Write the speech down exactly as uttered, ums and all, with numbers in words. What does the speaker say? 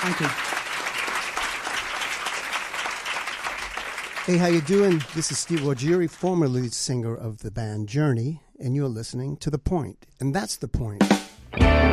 Thank you. Hey, how you doing? This is Steve Wojcicki, former lead singer of the band Journey, and you're listening to The Point. And that's the point.